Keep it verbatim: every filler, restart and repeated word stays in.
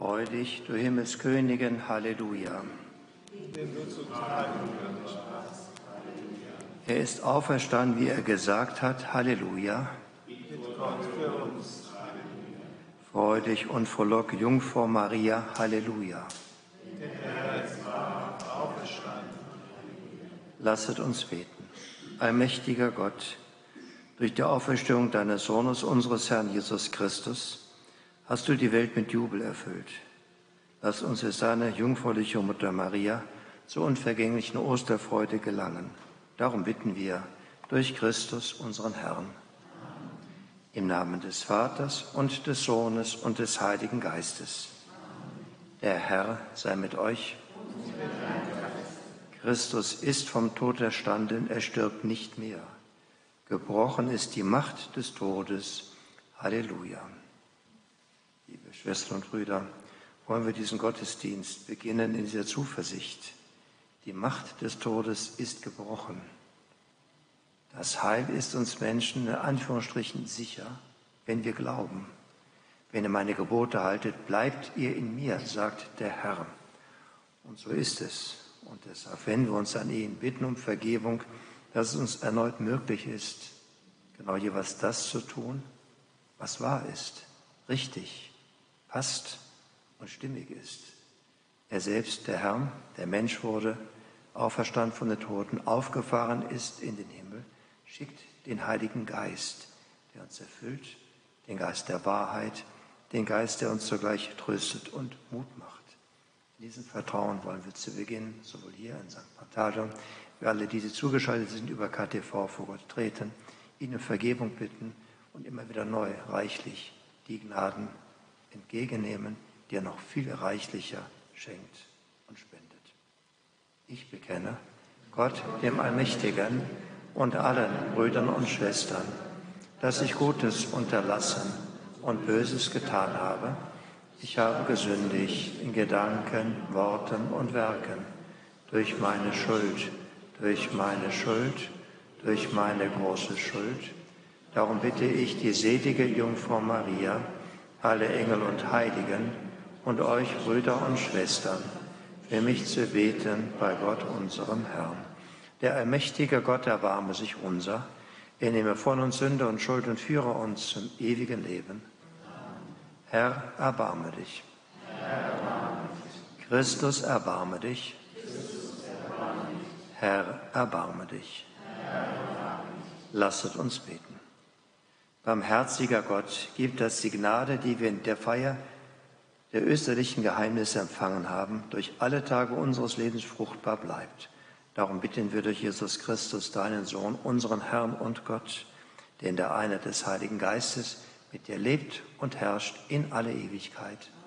Freu dich, du Himmelskönigin, Halleluja. Dem du zu tragen würdig warst. Er ist auferstanden, wie er gesagt hat, Halleluja. Bittet Gott für uns. Freu dich und frohlock, Jungfrau Maria, Halleluja. Der Herr ist wahr auferstanden. Lasset uns beten. Allmächtiger Gott, durch die Auferstehung deines Sohnes, unseres Herrn Jesus Christus, hast du die Welt mit Jubel erfüllt. Lass uns durch seine jungfräuliche Mutter Maria zur unvergänglichen Osterfreude gelangen. Darum bitten wir durch Christus, unseren Herrn. Im Namen des Vaters und des Sohnes und des Heiligen Geistes. Der Herr sei mit euch. Christus ist vom Tod erstanden, er stirbt nicht mehr. Gebrochen ist die Macht des Todes. Halleluja. Liebe Schwestern und Brüder, wollen wir diesen Gottesdienst beginnen in dieser Zuversicht. Die Macht des Todes ist gebrochen. Das Heil ist uns Menschen in Anführungsstrichen sicher, wenn wir glauben. Wenn ihr meine Gebote haltet, bleibt ihr in mir, sagt der Herr. Und so ist es. Und deshalb wenden wir uns an ihn, bitten um Vergebung, dass es uns erneut möglich ist, genau jeweils das zu tun, was wahr ist, richtig, passt und stimmig ist. Er selbst, der Herr, der Mensch wurde, auferstand von den Toten, aufgefahren ist in den Himmel, schickt den Heiligen Geist, der uns erfüllt, den Geist der Wahrheit, den Geist, der uns zugleich tröstet und Mut macht. In diesem Vertrauen wollen wir zu Beginn, sowohl hier in Sankt Bartholomäus, wir alle, die Sie zugeschaltet sind, über K T V vor Gott treten, ihn um Vergebung bitten und immer wieder neu reichlich die Gnaden entgegennehmen, die er noch viel reichlicher schenkt und spendet. Ich bekenne Gott, dem Allmächtigen, und allen Brüdern und Schwestern, dass ich Gutes unterlassen und Böses getan habe. Ich habe gesündigt in Gedanken, Worten und Werken, durch meine Schuld, durch meine Schuld, durch meine große Schuld. Darum bitte ich die selige Jungfrau Maria, alle Engel und Heiligen und euch Brüder und Schwestern, für mich zu beten bei Gott, unserem Herrn. Der allmächtige Gott, erbarme sich unser, er nehme von uns Sünde und Schuld und führe uns zum ewigen Leben. Herr, erbarme dich. Christus, erbarme dich. Herr, erbarme dich. Lasset uns beten. Barmherziger Gott, gib, dass die Gnade, die wir in der Feier der österlichen Geheimnisse empfangen haben, durch alle Tage unseres Lebens fruchtbar bleibt. Darum bitten wir durch Jesus Christus, deinen Sohn, unseren Herrn und Gott, der in der Einheit des Heiligen Geistes mit dir lebt und herrscht in alle Ewigkeit.